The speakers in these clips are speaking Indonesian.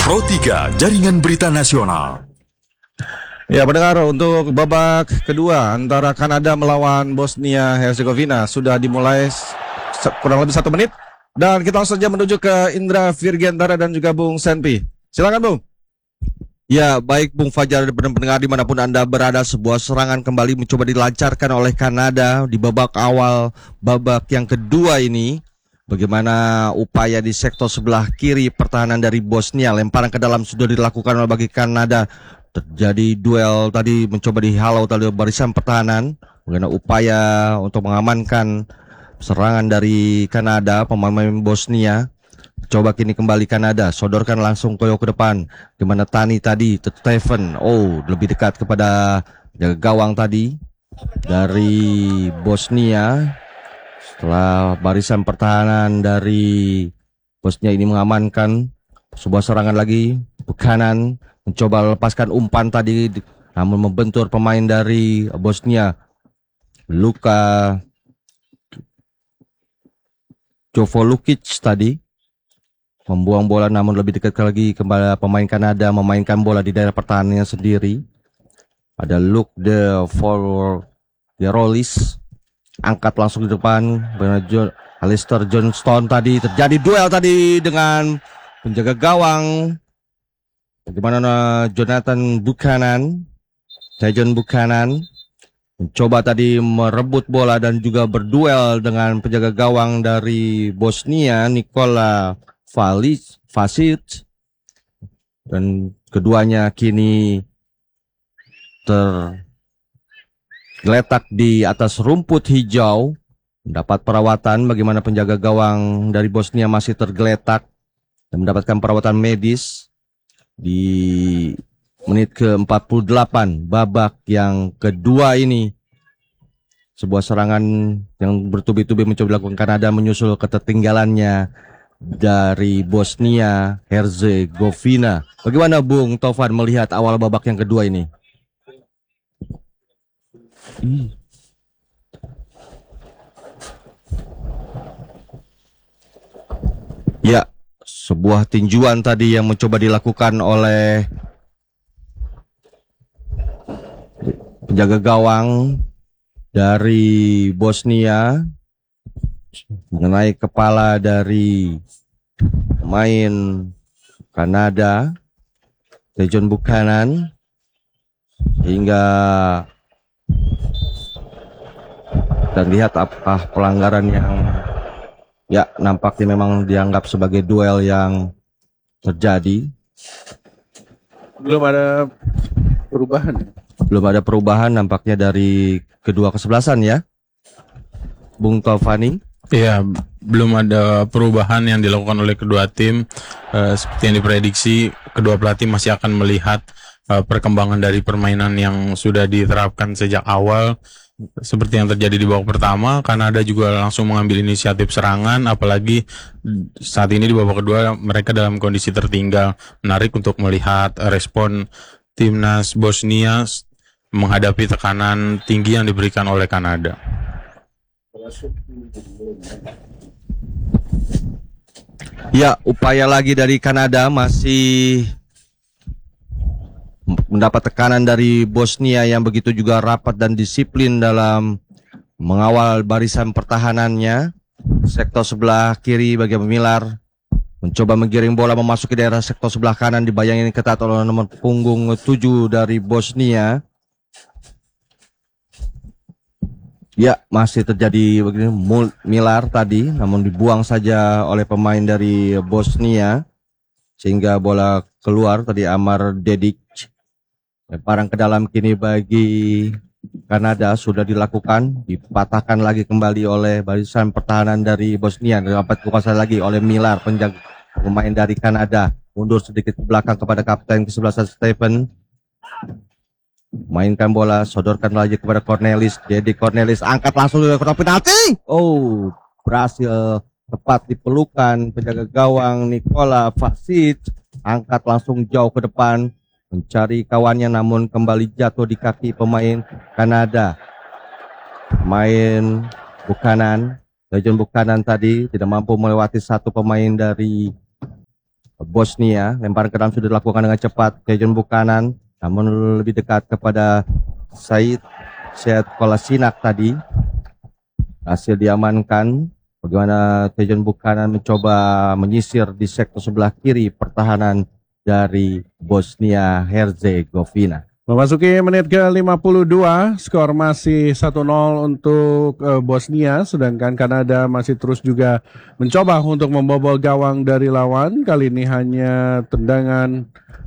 Pro 3 Jaringan Berita Nasional. Ya, pendengar, untuk babak kedua antara Kanada melawan Bosnia Herzegovina sudah dimulai kurang lebih 1 menit. Dan kita langsung saja menuju ke Indra Virgentara dan juga Bung Senpi. Silakan, Bung. Ya, baik Bung Fajar dan pendengar dimanapun Anda berada, sebuah serangan kembali mencoba dilancarkan oleh Kanada di babak awal babak yang kedua ini. Bagaimana upaya di sektor sebelah kiri pertahanan dari Bosnia, lemparan ke dalam sudah dilakukan oleh bagi Kanada. Terjadi duel tadi, mencoba dihalau tadi barisan pertahanan. Bagaimana upaya untuk mengamankan serangan dari Kanada, pemain Bosnia. Coba kini kembali Kanada, sodorkan langsung Toyo ke depan. Gimana Tani tadi, Stephen, lebih dekat kepada jaga gawang tadi dari Bosnia. Setelah barisan pertahanan dari Bosnia ini mengamankan sebuah serangan lagi, Buchanan mencoba lepaskan umpan tadi, namun membentur pemain dari Bosnia, Luka Jovolukic tadi. Membuang bola namun lebih dekat lagi kepada pemain Kanada, memainkan bola di daerah pertahanannya sendiri. Ada Luke de Rolis, angkat langsung di depan. Alistair Johnston tadi, terjadi duel tadi dengan penjaga gawang. Bagaimana Jonathan Buchanan, Tejon Buchanan mencoba tadi merebut bola dan juga berduel dengan penjaga gawang dari Bosnia, Nikola Vasic, dan keduanya kini tergeletak di atas rumput hijau, mendapat perawatan. Bagaimana penjaga gawang dari Bosnia masih tergeletak dan mendapatkan perawatan medis di menit ke-48 babak yang kedua ini. Sebuah serangan yang bertubi-tubi mencoba dilakukan Kanada menyusul ketertinggalannya dari Bosnia Herzegovina. Bagaimana Bung Tovan melihat awal babak yang kedua ini? Ya, sebuah tinjuan tadi yang mencoba dilakukan oleh penjaga gawang dari Bosnia mengenai kepala dari pemain Kanada, Tejon Buchanan, hingga dan lihat apa pelanggaran yang nampaknya memang dianggap sebagai duel yang terjadi. Belum ada perubahan nampaknya dari kedua kesebelasan ya, Bung Tovani. Ya, belum ada perubahan yang dilakukan oleh kedua tim. Seperti yang diprediksi, kedua pelatih masih akan melihat perkembangan dari permainan yang sudah diterapkan sejak awal. Seperti yang terjadi di babak pertama, Kanada juga langsung mengambil inisiatif serangan, apalagi saat ini di babak kedua mereka dalam kondisi tertinggal. Menarik untuk melihat respon timnas Bosnia menghadapi tekanan tinggi yang diberikan oleh Kanada. Ya, upaya lagi dari Kanada masih mendapat tekanan dari Bosnia yang begitu juga rapat dan disiplin dalam mengawal barisan pertahanannya. Sektor sebelah kiri bagi Milar mencoba menggiring bola memasuki daerah sektor sebelah kanan, dibayangin ketat oleh nomor punggung 7 dari Bosnia. Ya, masih terjadi begini, Milar tadi, namun dibuang saja oleh pemain dari Bosnia sehingga bola keluar tadi. Amar Dedic, lemparan ke dalam kini bagi Kanada sudah dilakukan, dipatahkan lagi kembali oleh barisan pertahanan dari Bosnia. Dapat kuasai lagi oleh Milar, penjaga pemain dari Kanada, mundur sedikit ke belakang kepada kapten ke-11 Stephen. Mainkan bola, sodorkan lagi kepada Cornelis. Jadi Cornelis angkat langsung ke kotak penalti. Berhasil tepat dipelukan penjaga gawang Nikola Vasic. Angkat langsung jauh ke depan mencari kawannya, namun kembali jatuh di kaki pemain Kanada. Pemain Buchanan, Tejon Buchanan tadi tidak mampu melewati satu pemain dari Bosnia. Lemparan ke dalam sudah dilakukan dengan cepat. Tejan Buchanan, namun lebih dekat kepada Sead Kolasinac tadi. Hasil diamankan. Bagaimana Tejan Buchanan mencoba menyisir di sektor sebelah kiri pertahanan dari Bosnia Herzegovina. Memasuki menit ke-52, skor masih 1-0 untuk Bosnia, sedangkan Kanada masih terus juga mencoba untuk membobol gawang dari lawan. Kali ini hanya tendangan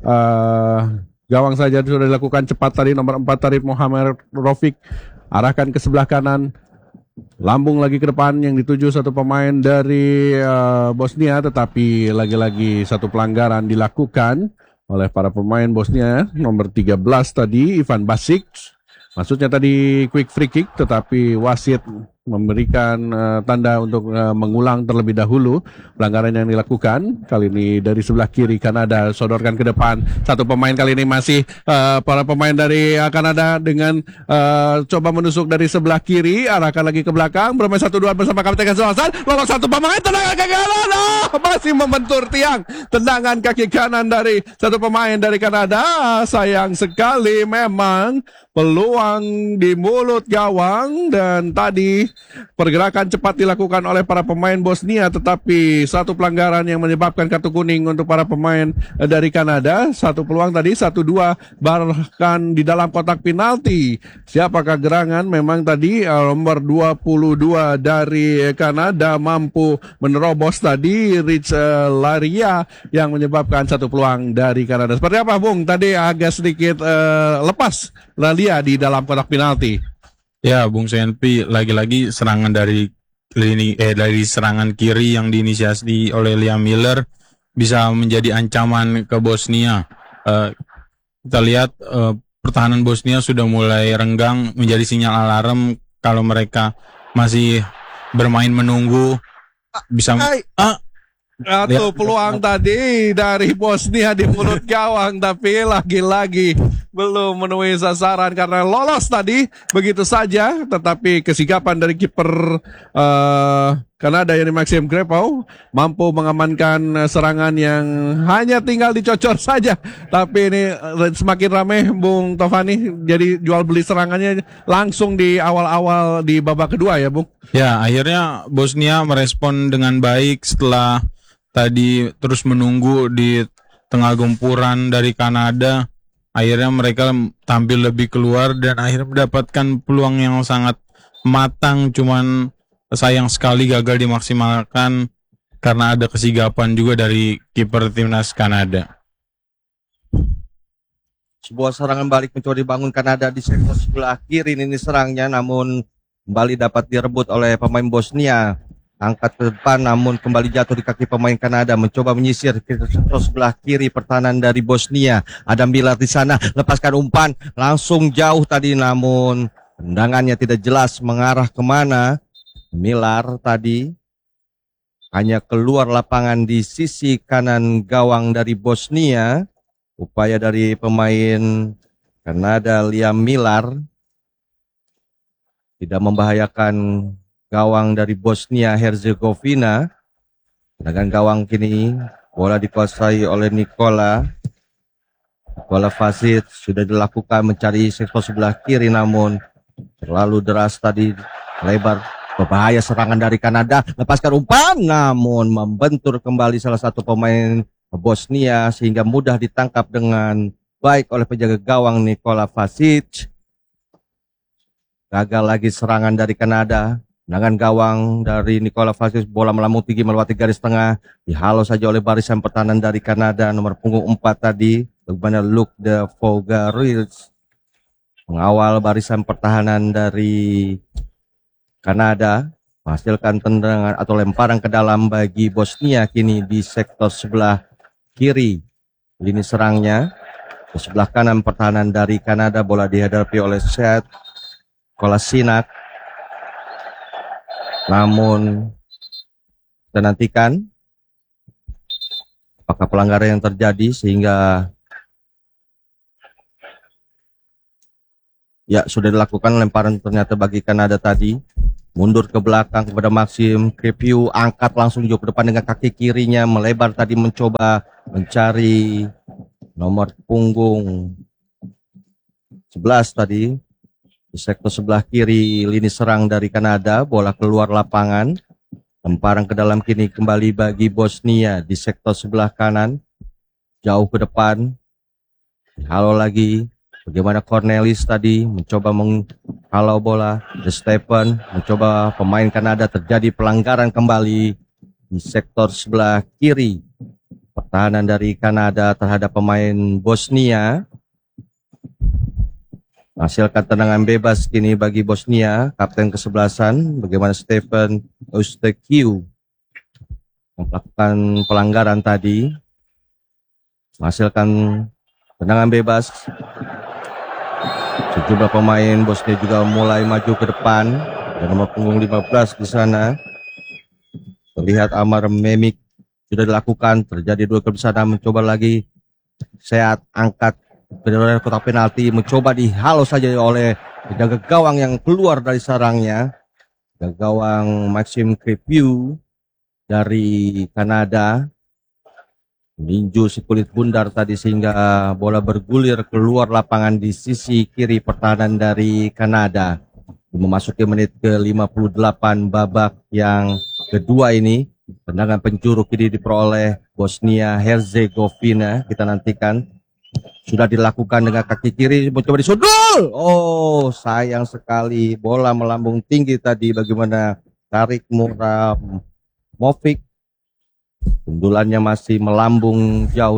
gawang saja sudah dilakukan cepat tadi. Nomor 4 Tarif Muhammad Rofik arahkan ke sebelah kanan. Lambung lagi ke depan yang dituju satu pemain dari Bosnia, tetapi lagi-lagi satu pelanggaran dilakukan oleh para pemain Bosnia. Nomor 13 tadi Ivan Basic, maksudnya tadi quick free kick, tetapi wasit memberikan tanda untuk mengulang terlebih dahulu pelanggaran yang dilakukan. Kali ini dari sebelah kiri Kanada sodorkan ke depan. Satu pemain kali ini masih para pemain dari Kanada dengan coba menusuk dari sebelah kiri, arahkan lagi ke belakang, bermain 1-2 bersama kapten Hasan. Lolos satu pemain, tendangan kaki kanan, masih membentur tiang. Tendangan kaki kanan dari satu pemain dari Kanada. Sayang sekali memang peluang di mulut gawang, dan tadi pergerakan cepat dilakukan oleh para pemain Bosnia, tetapi satu pelanggaran yang menyebabkan kartu kuning untuk para pemain dari Kanada. Satu peluang tadi 1-2 bahkan di dalam kotak penalti. Siapakah gerangan? Memang tadi nomor 22 dari Kanada mampu menerobos tadi, Rich Laria, yang menyebabkan satu peluang dari Kanada. Seperti apa Bung? Tadi agak sedikit lepas Laria di dalam kotak penalti. Ya, Bung CNP, lagi-lagi serangan dari dari serangan kiri yang diinisiasi oleh Liam Miller bisa menjadi ancaman ke Bosnia. Kita lihat pertahanan Bosnia sudah mulai renggang, menjadi sinyal alarm kalau mereka masih bermain menunggu bisa Satu peluang tadi dari Bosnia di mulut gawang, tapi lagi-lagi belum memenuhi sasaran karena lolos tadi begitu saja. Tetapi kesigapan dari kiper Kanada yang Maxim Grepau mampu mengamankan serangan yang hanya tinggal dicocor saja. Tapi ini semakin ramai Bung Tovani, jadi jual beli serangannya langsung di awal-awal di babak kedua ya Bung. Ya, akhirnya Bosnia merespon dengan baik setelah tadi terus menunggu di tengah gempuran dari Kanada. Akhirnya mereka tampil lebih keluar dan akhirnya mendapatkan peluang yang sangat matang, cuman sayang sekali gagal dimaksimalkan karena ada kesigapan juga dari kiper timnas Kanada. Sebuah serangan balik mencoba dibangun Kanada di sektor sebelah kiri. Ini serangnya, namun kembali dapat direbut oleh pemain Bosnia. Angkat ke depan namun kembali jatuh di kaki pemain Kanada, mencoba menyisir ke sebelah kiri pertahanan dari Bosnia. Ada Miller di sana, lepaskan umpan langsung jauh tadi, namun tendangannya tidak jelas mengarah kemana. Miller tadi hanya keluar lapangan di sisi kanan gawang dari Bosnia. Upaya dari pemain Kanada Liam Miller tidak membahayakan gawang dari Bosnia Herzegovina. Dengan gawang kini bola dikuasai oleh Nikola Vasic. Sudah dilakukan mencari sektor sebelah kiri, namun terlalu deras tadi, lebar. Berbahaya serangan dari Kanada, lepaskan umpan namun membentur kembali salah satu pemain Bosnia sehingga mudah ditangkap dengan baik oleh penjaga gawang Nikola Vasic. Gagal lagi serangan dari Kanada. Dengan gawang dari Nikola Vasic, bola melambung tinggi melewati garis tengah, dihalau saja oleh barisan pertahanan dari Kanada. Nomor punggung 4 tadi, bagaimana Luke de Vogaruits mengawal barisan pertahanan dari Kanada, menghasilkan tendangan atau lemparan ke dalam bagi Bosnia kini di sektor sebelah kiri. Lini serangnya ke sebelah kanan pertahanan dari Kanada, bola dihadapi oleh Sead Kolasinac. Namun kita nantikan apakah pelanggaran yang terjadi sehingga ya sudah dilakukan lemparan ternyata bagi Kanada tadi. Mundur ke belakang kepada Maxim Crepeau, angkat langsung jauh ke depan dengan kaki kirinya, melebar tadi mencoba mencari nomor punggung 11 tadi di sektor sebelah kiri lini serang dari Kanada. Bola keluar lapangan, lemparan ke dalam kini kembali bagi Bosnia di sektor sebelah kanan, jauh ke depan. Halo lagi, bagaimana Cornelis tadi mencoba menghalau bola. The Stephen mencoba, pemain Kanada, terjadi pelanggaran kembali di sektor sebelah kiri. Pertahanan dari Kanada terhadap pemain Bosnia. Hasilkan tendangan bebas kini bagi Bosnia. Kapten kesebelasan, bagaimana Stephen Ostekiu yang melakukan pelanggaran tadi. Menghasilkan tendangan bebas. Sejumlah pemain Bosnia juga mulai maju ke depan. Dan nomor punggung 15 di sana. Terlihat Amar Memik sudah dilakukan, terjadi dua kebesaran, mencoba lagi Seat angkat ke dalam kotak penalti, mencoba dihalau saja oleh penjaga gawang yang keluar dari sarangnya. Penjaga gawang Maxim Crepeau dari Kanada meninju si kulit bundar tadi sehingga bola bergulir keluar lapangan di sisi kiri pertahanan dari Kanada. Memasuki menit ke-58 babak yang kedua ini. Tendangan penjuru kini diperoleh Bosnia Herzegovina. Kita nantikan. Sudah dilakukan dengan kaki kiri, mencoba disundul. Oh, sayang sekali. Bola melambung tinggi tadi. Bagaimana Tarik Muramovic. Sundulannya masih melambung jauh